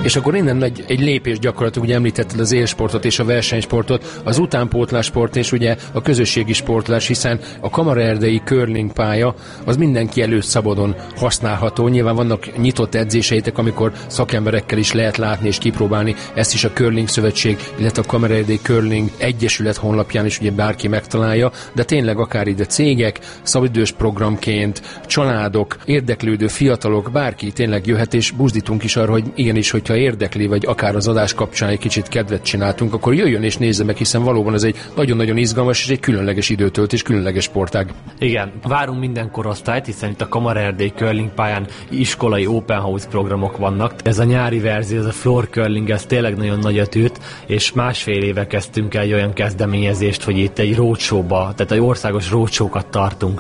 És akkor innen egy lépés gyakorlatilag, ugye említetted az élsportot és a versenysportot, az utánpótlássport és ugye a közösségi sportlás, hiszen a kamaraerdei curling pálya az mindenki előtt szabadon használható. Nyilván vannak nyitott edzéseitek, amikor szakemberekkel is lehet látni és kipróbálni. Ezt is a Curling Szövetség, illetve a Kamaraerdei Curling Egyesület honlapján is ugye bárki megtalálja, de tényleg akár ide cégek, szabadidős programként, családok, érdeklődő fiatalok, bárki tényleg jöhet, és buzdítunk is arra, hogy igenis, hogyha érdekli, vagy akár az adás kapcsán egy kicsit kedvet csináltunk, akkor jöjjön és nézze meg, hiszen valóban ez egy nagyon-nagyon izgalmas és egy különleges időtöltés, különleges sportág. Igen, várunk minden korosztályt, hiszen itt a Kamaraerdei curling pályán iskolai open house programok vannak. Ez a nyári verzió, ez a floor curling, ez tényleg nagyon nagyot üt, és másfél éve kezdtünk el egy olyan kezdeményezést, hogy itt egy roadshow-ba, tehát egy országos roadshow-kat tartunk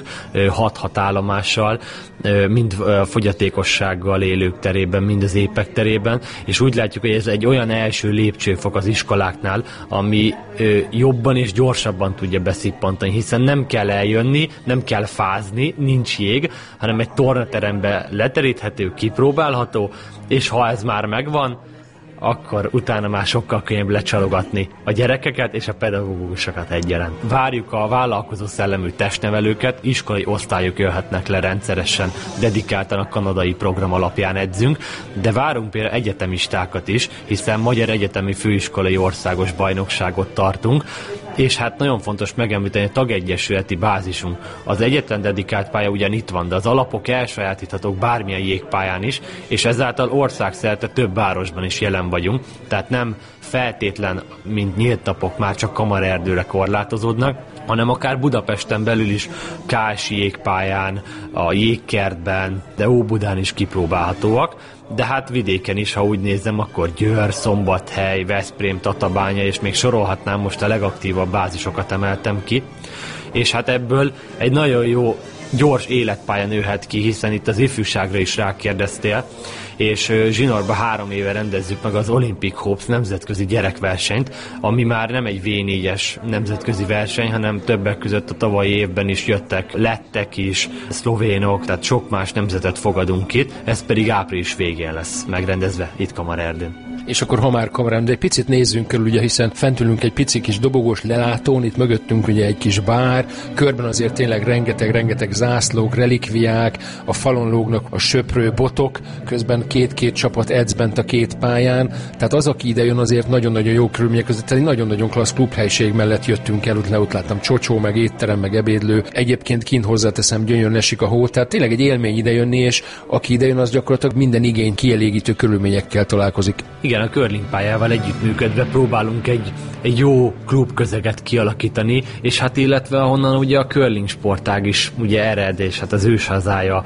6 állomással, mind fogyatékossággal élők terében, mind az épek terében, és úgy látjuk, hogy ez egy olyan első lépcsőfok az iskoláknál, ami jobban és gyorsabban tudja beszippantani, hiszen nem kell eljönni, nem kell fázni, nincs jég, hanem egy tornaterembe leteríthető, kipróbálható, és ha ez már megvan, akkor utána már sokkal könnyebb lecsalogatni a gyerekeket és a pedagógusokat egyaránt. Várjuk a vállalkozó szellemű testnevelőket, iskolai osztályok jöhetnek le rendszeresen, dedikáltan a kanadai program alapján edzünk, de várunk például egyetemistákat is, hiszen Magyar Egyetemi Főiskolai Országos Bajnokságot tartunk, és hát nagyon fontos megemlíteni a tagegyesületi bázisunk. Az egyetlen dedikált pálya ugyan itt van, de az alapok elsajátíthatók bármilyen jégpályán is, és ezáltal országszerte több városban is jelen vagyunk, tehát nem feltétlen, mint nyílt tapok már csak Kamaraerdőre korlátozódnak, hanem akár Budapesten belül is Kási jégpályán, a jégkertben, de Óbudán is kipróbálhatóak, de hát vidéken is, ha úgy nézem, akkor Győr, Szombathely, Veszprém, Tatabánya, és még sorolhatnám, most a legaktívabb bázisokat emeltem ki, és hát ebből egy nagyon jó gyors életpálya nőhet ki, hiszen itt az ifjúságra is rákérdeztél, és Zsinorba 3 éve rendezzük meg az Olympic Hopes nemzetközi gyerekversenyt, ami már nem egy V4-es nemzetközi verseny, hanem többek között a tavalyi évben is jöttek lettek is, szlovénok, tehát sok más nemzetet fogadunk itt, ez pedig április végén lesz megrendezve itt Kamaraerdőn. És akkor ha már kamerán, de egy picit nézzünk körül, ugye, hiszen fent ülünk egy pici kis dobogós lelátón, itt mögöttünk ugye egy kis bár, körben azért tényleg rengeteg zászlók, relikviák, a falon lógnak a söprő botok, közben két csapat edz bent a két pályán, tehát az, aki ide jön, azért nagyon-nagyon jó körülmények között, tehát egy nagyon-nagyon klassz klubhelység mellett jöttünk el, ott láttam csocsó, meg étterem, meg ebédlő, egyébként kint hozzáteszem, gyönyörűen esik a hó, tehát tényleg egy élmény ide jönni, és aki ide jön, az gyakorlatilag minden igény kielégítő körülményekkel találkozik. Igen, a curling pályával együttműködve próbálunk egy jó klubközeget kialakítani, és hát illetve ahonnan ugye a curling sportág is ugye ered, és hát az őshazája,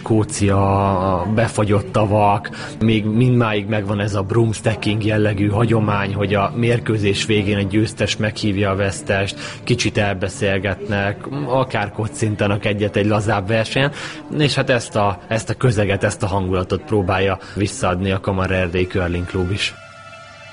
Skócia, a befagyott tavak, még mindmáig megvan ez a broomstacking jellegű hagyomány, hogy a mérkőzés végén egy győztes meghívja a vesztest, kicsit elbeszélgetnek, akár kocintanak egyet egy lazább versenyen, és hát ezt a közeget, ezt a hangulatot próbálja visszaadni a Kamaraerdei Curling Klub is.